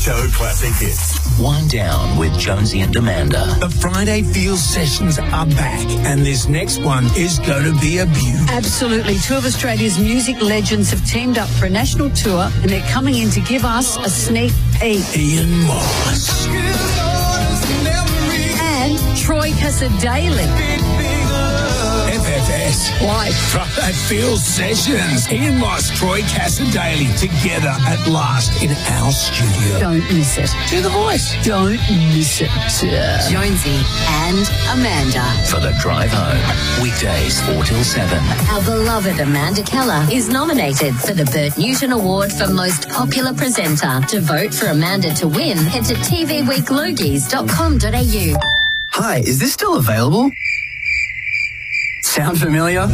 Show Classic Hits. Wind Down with Jonesy and Amanda. The Friday Feels sessions are back, and this next one is going to be a beaut. Absolutely. Two of Australia's music legends have teamed up for a national tour, and they're coming in to give us a sneak peek. Ian Moss. And Troy Casadei. FFS live Friday Feels sessions. Ian Moss, Troy Casadei together at last in our studio. Don't miss it. Do the voice. Don't miss it. Jonesy and Amanda. For the drive home. Weekdays 4 till 7. Our beloved Amanda Keller is nominated for the Bert Newton Award for Most Popular Presenter. To vote for Amanda to win, head to tvweeklogies.com.au. Hi, is this still available? Sound familiar?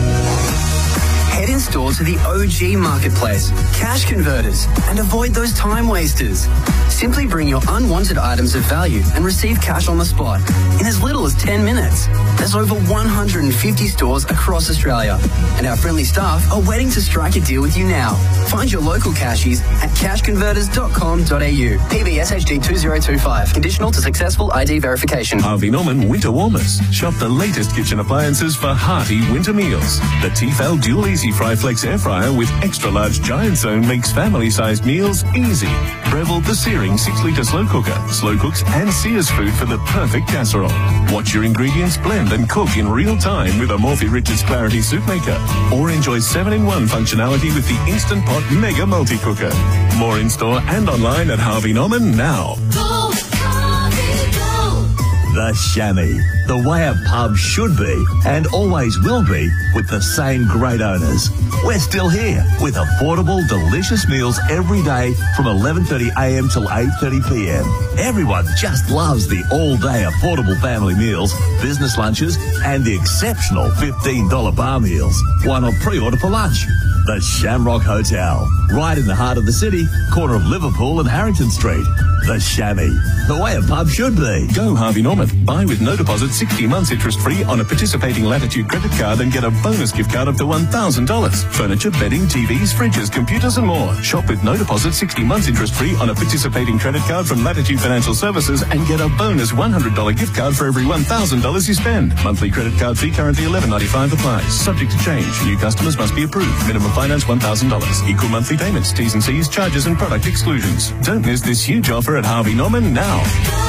Head in store to the OG Marketplace, Cash Converters, and avoid those time wasters. Simply bring your unwanted items of value and receive cash on the spot in as little as 10 minutes. There's over 150 stores across Australia, and our friendly staff are waiting to strike a deal with you now. Find your local cashies at cashconverters.com.au. PBS HD 2025. Conditional to successful ID verification. Harvey Norman Winter Warmers. Shop the latest kitchen appliances for hearty winter meals. The Tefal Dual Easy Fry Flex Air Fryer with extra large giant zone makes family-sized meals easy. Breville the Searing 6-litre slow cooker. Slow cooks and sears food for the perfect casserole. Watch your ingredients blend and cook in real time with a Morphy Richards Clarity Soup Maker. Or enjoy 7-in-1 functionality with the Instant Pot Mega Multi-Cooker. More in-store and online at Harvey Norman now. Go, Harvey, go! The Chamois, the way a pub should be and always will be with the same great owners. We're still here with affordable, delicious meals every day from 11:30am till 8:30pm. Everyone just loves the all-day affordable family meals, business lunches and the exceptional $15 bar meals. Why not pre-order for lunch? The Shamrock Hotel, right in the heart of the city, corner of Liverpool and Harrington Street. The Chamois, the way a pub should be. Go Harvey Norman. Buy with no deposit 60 months interest-free on a participating Latitude credit card and get a bonus gift card up to $1,000. Furniture, bedding, TVs, fridges, computers and more. Shop with no deposit 60 months interest-free on a participating credit card from Latitude Financial Services and get a bonus $100 gift card for every $1,000 you spend. Monthly credit card fee currently $11.95 applies. Subject to change. New customers must be approved. Minimum finance $1,000. Equal monthly payments. T's and C's, charges and product exclusions. Don't miss this huge offer at Harvey Norman now.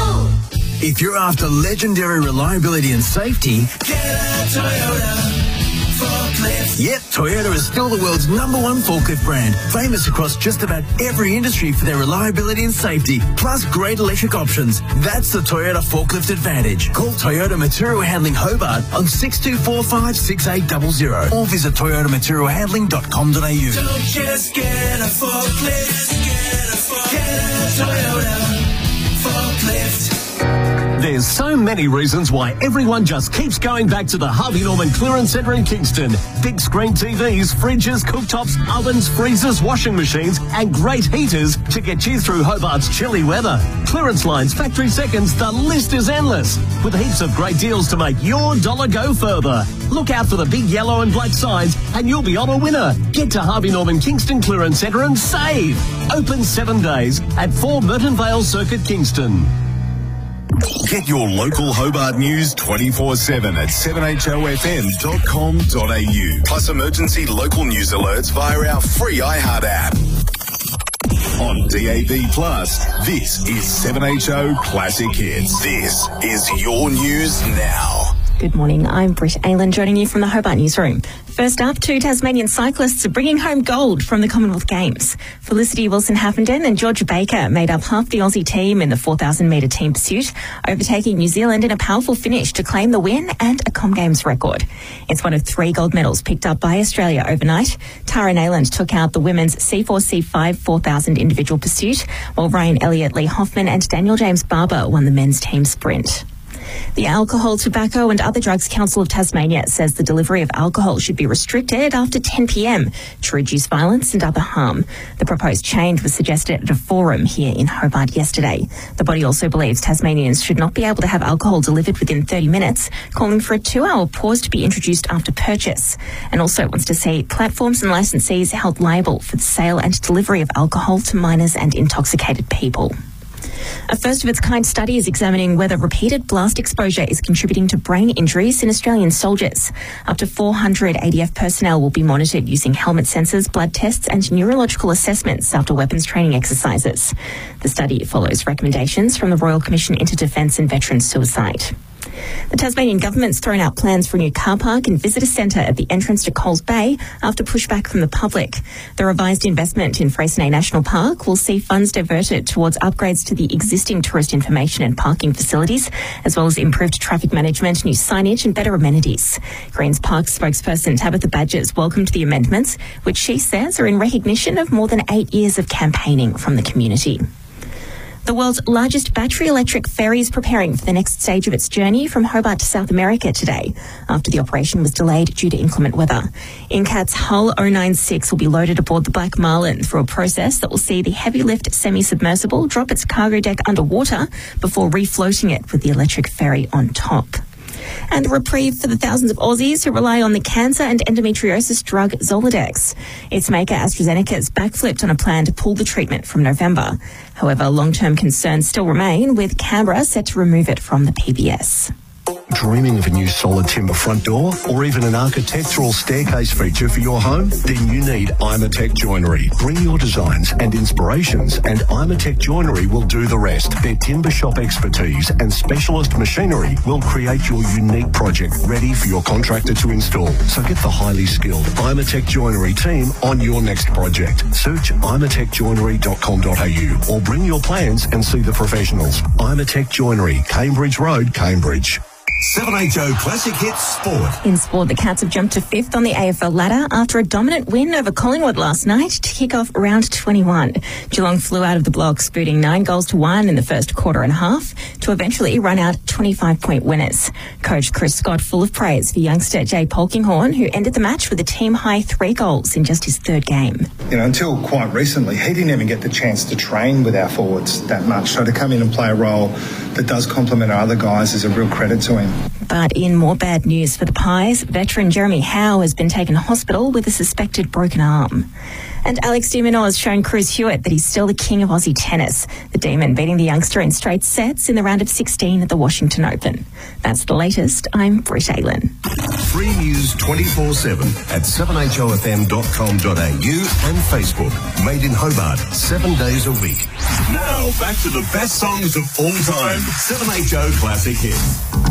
If you're after legendary reliability and safety, get a Toyota forklift. Yep, Toyota is still the world's #1 forklift brand, famous across just about every industry for their reliability and safety, plus great electric options. That's the Toyota Forklift Advantage. Call Toyota Material Handling Hobart on 6245-6800 or visit toyotamaterialhandling.com.au. Don't just get a forklift, get a Toyota forklift. There's so many reasons why everyone just keeps going back to the Harvey Norman Clearance Centre in Kingston. Big screen TVs, fridges, cooktops, ovens, freezers, washing machines and great heaters to get you through Hobart's chilly weather. Clearance lines, factory seconds, the list is endless. With heaps of great deals to make your dollar go further. Look out for the big yellow and black signs and you'll be on a winner. Get to Harvey Norman Kingston Clearance Centre and save. Open 7 days at 4 Merton Vale Circuit, Kingston. Get your local Hobart news 24/7 at 7hofm.com.au. Plus emergency local news alerts via our free iHeart app. On DAB+, this is 7HO Classic Hits. This is your news now. Good morning, I'm Britt Aylan joining you from the Hobart Newsroom. First up, 2 Tasmanian cyclists are bringing home gold from the Commonwealth Games. Felicity Wilson-Haffenden and Georgia Baker made up half the Aussie team in the 4,000-metre team pursuit, overtaking New Zealand in a powerful finish to claim the win and a Com Games record. It's one of 3 gold medals picked up by Australia overnight. Tara Nayland took out the women's C4-C5 4,000 individual pursuit, while Ryan Elliott, Lee Hoffman and Daniel James Barber won the men's team sprint. The Alcohol, Tobacco and Other Drugs Council of Tasmania says the delivery of alcohol should be restricted after 10 p.m. to reduce violence and other harm. The proposed change was suggested at a forum here in Hobart yesterday. The body also believes Tasmanians should not be able to have alcohol delivered within 30 minutes, calling for a 2-hour pause to be introduced after purchase, and also wants to see platforms and licensees held liable for the sale and delivery of alcohol to minors and intoxicated people. A first-of-its-kind study is examining whether repeated blast exposure is contributing to brain injuries in Australian soldiers. Up to 400 ADF personnel will be monitored using helmet sensors, blood tests and neurological assessments after weapons training exercises. The study follows recommendations from the Royal Commission into Defence and Veterans Suicide. The Tasmanian government's thrown out plans for a new car park and visitor centre at the entrance to Coles Bay after pushback from the public. The revised investment in Freycinet National Park will see funds diverted towards upgrades to the existing tourist information and parking facilities, as well as improved traffic management, new signage and better amenities. Greens Park spokesperson Tabitha Badgers welcomed the amendments, which she says are in recognition of more than 8 years of campaigning from the community. The world's largest battery electric ferry is preparing for the next stage of its journey from Hobart to South America today, after the operation was delayed due to inclement weather. Incat's Hull 096 will be loaded aboard the Black Marlin through a process that will see the heavy lift semi-submersible drop its cargo deck underwater before refloating it with the electric ferry on top. And a reprieve for the thousands of Aussies who rely on the cancer and endometriosis drug Zoladex. Its maker AstraZeneca has backflipped on a plan to pull the treatment from November. However, long-term concerns still remain, with Canberra set to remove it from the PBS. Dreaming of a new solid timber front door or even an architectural staircase feature for your home? Then you need Imatec Joinery. Bring your designs and inspirations and Imatec Joinery will do the rest. Their timber shop expertise and specialist machinery will create your unique project ready for your contractor to install. So get the highly skilled Imatec Joinery team on your next project. Search imatecjoinery.com.au or bring your plans and see the professionals. Imatec Joinery, Cambridge Road, Cambridge. 7HO Classic Hits Sport. In sport, the Cats have jumped to 5th on the AFL ladder after a dominant win over Collingwood last night to kick off round 21. Geelong flew out of the blocks, booting 9 goals to 1 in the first quarter and half to eventually run out 25-point winners. Coach Chris Scott full of praise for youngster Jay Polkinghorne, who ended the match with a team-high 3 goals in just his 3rd game. You know, until quite recently, he didn't even get the chance to train with our forwards that much. So to come in and play a role that does complement our other guys is a real credit to him. But in more bad news for the Pies, veteran Jeremy Howe has been taken to hospital with a suspected broken arm. And Alex de Minaur has shown Cruz Hewitt that he's still the king of Aussie tennis, the Demon beating the youngster in straight sets in the round of 16 at the Washington Open. That's the latest. I'm Britt Aylan. Free news 24/7 at 7hofm.com.au and Facebook. Made in Hobart, 7 days a week. Now back to the best songs of all time. 7HO Classic Hits.